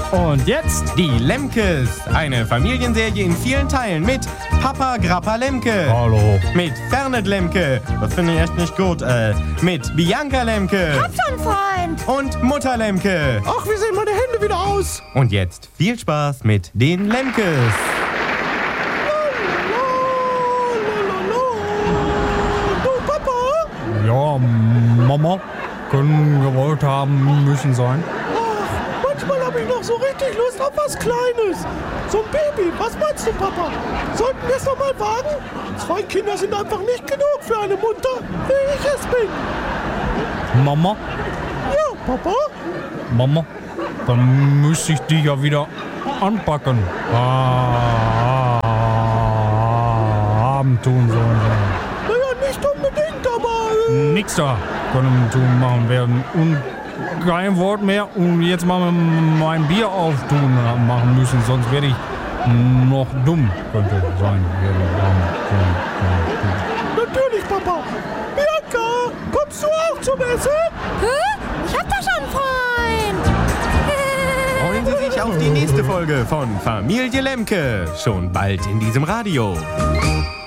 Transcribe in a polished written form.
Und jetzt Die Lemkes, eine Familienserie in vielen Teilen mit Papa Grappa Lemke. Hallo. Mit Fernet Lemke, das finde ich echt nicht gut. Mit Bianca Lemke. Hab schon, Freund. Und Mutter Lemke. Ach, wie sehen meine Hände wieder aus? Und jetzt viel Spaß mit den Lemkes. Du, Papa? Ja, Mama. Können gewollt haben müssen sein. Manchmal habe ich noch so richtig Lust auf was Kleines. So ein Baby. Was meinst du, Papa? Sollten wir es noch mal wagen? 2 Kinder sind einfach nicht genug für eine Mutter, wie ich es bin. Mama? Ja, Papa? Mama? Dann müsste ich dich ja wieder anpacken. Haben tun sollen. Naja, nicht unbedingt, aber... Nix da können tun machen werden. Und kein Wort mehr. Und jetzt mal mein Bier auftun machen müssen. Sonst werde ich noch dumm. Könnte sein. Natürlich, Papa. Bianca, kommst du auch zum Essen? Hä? Ich hab doch schon einen Freund. Freuen Sie sich auf die nächste Folge von Familie Lemke. Schon bald in diesem Radio.